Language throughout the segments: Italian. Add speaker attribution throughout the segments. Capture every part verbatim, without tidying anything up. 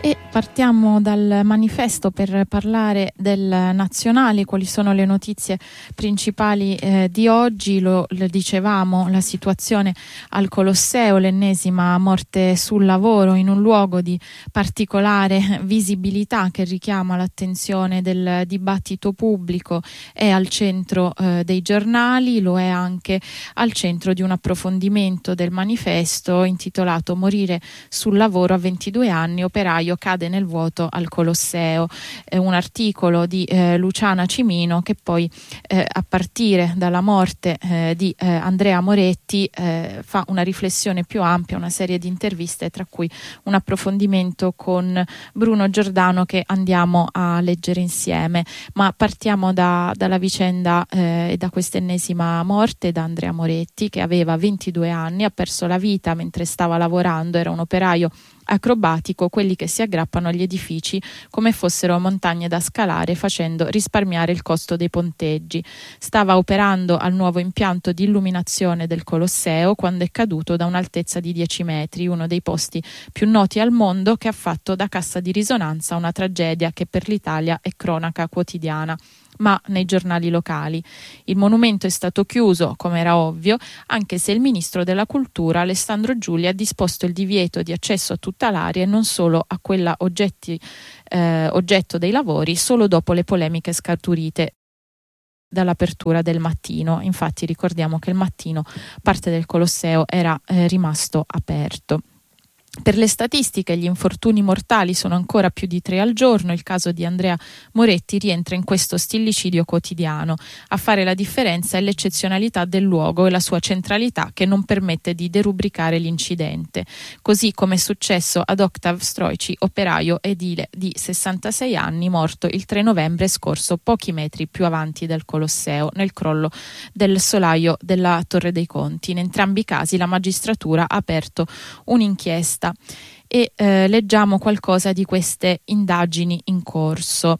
Speaker 1: E partiamo dal manifesto per parlare del nazionale. Quali sono le notizie principali eh, di oggi? Lo, lo dicevamo, la situazione al Colosseo, l'ennesima morte sul lavoro in un luogo di particolare visibilità che richiama l'attenzione del dibattito pubblico, è al centro eh, dei giornali, lo è anche al centro di un approfondimento del manifesto intitolato "Morire sul lavoro a ventidue anni, operaio cade nel vuoto al Colosseo", è un articolo di eh, Luciana Cimino che poi eh, a partire dalla morte eh, di eh, Andrea Moretti eh, fa una riflessione più ampia, una serie di interviste tra cui un approfondimento con Bruno Giordano che andiamo a leggere insieme. Ma partiamo da, dalla vicenda eh, e da quest'ennesima morte da Andrea Moretti, che aveva ventidue anni, ha perso la vita mentre stava lavorando, era un operaio acrobatico, quelli che si aggrappano agli edifici come fossero montagne da scalare, facendo risparmiare il costo dei ponteggi. Stava operando al nuovo impianto di illuminazione del Colosseo quando è caduto da un'altezza di dieci metri, uno dei posti più noti al mondo, che ha fatto da cassa di risonanza una tragedia che per l'Italia è cronaca quotidiana. Ma nei giornali locali il monumento è stato chiuso, come era ovvio, anche se il ministro della cultura Alessandro Giulia ha disposto il divieto di accesso a tutta l'area e non solo a quella oggetti, eh, oggetto dei lavori, solo dopo le polemiche scaturite dall'apertura del Mattino. Infatti ricordiamo che il Mattino, parte del Colosseo, era eh, rimasto aperto. Per le statistiche gli infortuni mortali sono ancora più di tre al giorno. Il caso di Andrea Moretti rientra in questo stillicidio quotidiano. A fare la differenza è l'eccezionalità del luogo e la sua centralità, che non permette di derubricare l'incidente. Così come è successo ad Octav Stroici, operaio edile di sessantasei anni, morto il tre novembre scorso pochi metri più avanti dal Colosseo, nel crollo del solaio della Torre dei Conti. In entrambi i casi la magistratura ha aperto un'inchiesta e eh, leggiamo qualcosa di queste indagini in corso.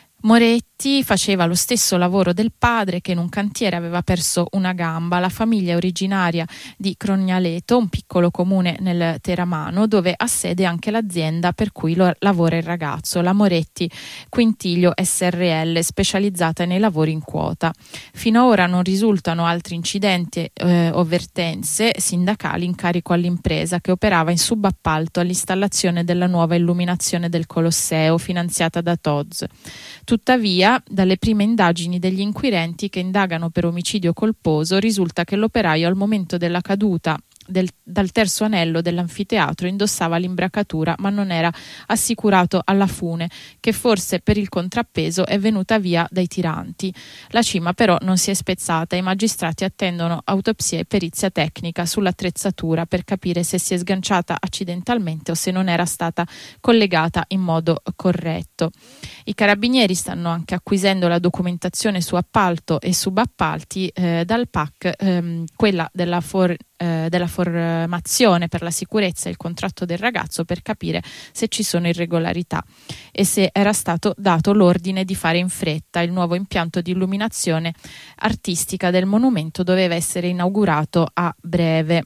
Speaker 1: Moretti faceva lo stesso lavoro del padre, che in un cantiere aveva perso una gamba. La famiglia è originaria di Crognaleto, un piccolo comune nel Teramano, dove ha sede anche l'azienda per cui lo lavora il ragazzo, la Moretti Quintiglio S R L, specializzata nei lavori in quota. Fino ad ora non risultano altri incidenti eh, o vertenze sindacali in carico all'impresa, che operava in subappalto all'installazione della nuova illuminazione del Colosseo, finanziata da T O Z. Tuttavia, dalle prime indagini degli inquirenti che indagano per omicidio colposo, risulta che l'operaio al momento della caduta Del, dal terzo anello dell'anfiteatro indossava l'imbracatura, ma non era assicurato alla fune, che forse per il contrappeso è venuta via dai tiranti. La cima però non si è spezzata e i magistrati attendono autopsia e perizia tecnica sull'attrezzatura per capire se si è sganciata accidentalmente o se non era stata collegata in modo corretto. I carabinieri stanno anche acquisendo la documentazione su appalto e subappalti eh, dal P A C, ehm, quella della For Eh, della formazione per la sicurezza e il contratto del ragazzo, per capire se ci sono irregolarità e se era stato dato l'ordine di fare in fretta. Il nuovo impianto di illuminazione artistica del monumento doveva essere inaugurato a breve.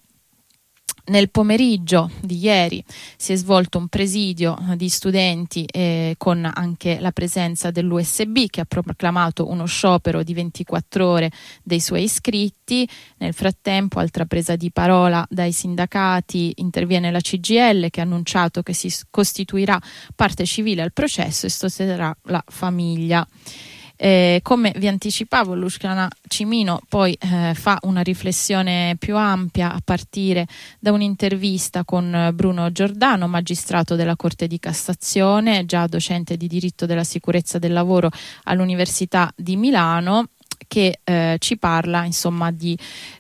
Speaker 1: Nel pomeriggio di ieri si è svolto un presidio di studenti eh, con anche la presenza dell'U S B, che ha proclamato uno sciopero di ventiquattro ore dei suoi iscritti. Nel frattempo, altra presa di parola dai sindacati, interviene la C G I L, che ha annunciato che si costituirà parte civile al processo e sosterrà la famiglia. Eh, come vi anticipavo, Luciana Cimino poi eh, fa una riflessione più ampia a partire da un'intervista con Bruno Giordano, magistrato della Corte di Cassazione, già docente di diritto della sicurezza del lavoro all'Università di Milano, che eh, ci parla insomma di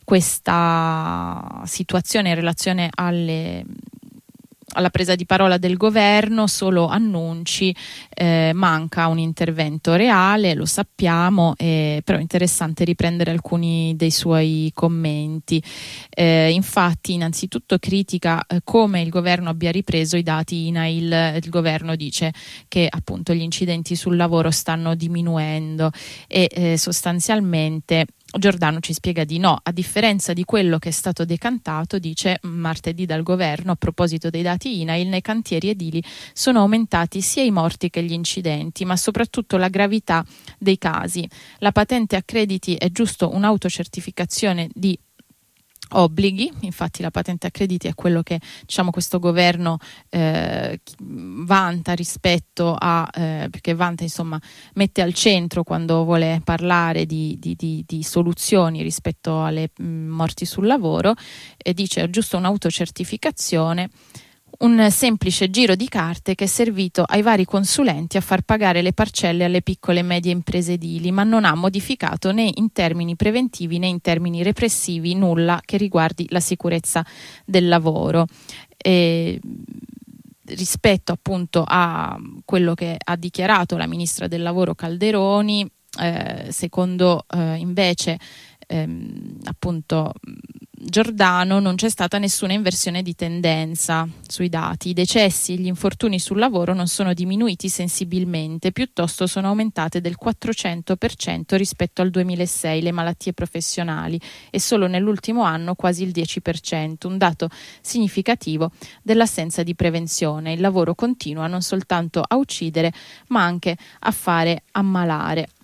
Speaker 1: questa situazione in relazione alle alla presa di parola del governo, solo annunci, eh, manca un intervento reale, lo sappiamo, eh, però è interessante riprendere alcuni dei suoi commenti. Eh, infatti, innanzitutto critica eh, come il governo abbia ripreso i dati I N A I L. Il governo dice che appunto gli incidenti sul lavoro stanno diminuendo e eh, sostanzialmente Giordano ci spiega di no, a differenza di quello che è stato decantato, dice martedì dal governo a proposito dei dati I N A I L, nei cantieri edili sono aumentati sia i morti che gli incidenti, ma soprattutto la gravità dei casi. La patente a crediti è giusto un'autocertificazione di obblighi, infatti la patente a crediti è quello che diciamo questo governo eh, vanta rispetto a eh, perché vanta insomma mette al centro quando vuole parlare di, di, di, di soluzioni rispetto alle mh, morti sul lavoro, e dice giusto un'autocertificazione, un semplice giro di carte che è servito ai vari consulenti a far pagare le parcelle alle piccole e medie imprese edili, ma non ha modificato né in termini preventivi né in termini repressivi nulla che riguardi la sicurezza del lavoro. E rispetto appunto a quello che ha dichiarato la ministra del lavoro Calderoni, eh, secondo eh, invece ehm, appunto Giordano non c'è stata nessuna inversione di tendenza sui dati. I decessi e gli infortuni sul lavoro non sono diminuiti sensibilmente, piuttosto sono aumentate del quattrocento per cento rispetto al duemilasei le malattie professionali e solo nell'ultimo anno quasi il dieci per cento, un dato significativo dell'assenza di prevenzione. Il lavoro continua non soltanto a uccidere ma anche a fare ammalare.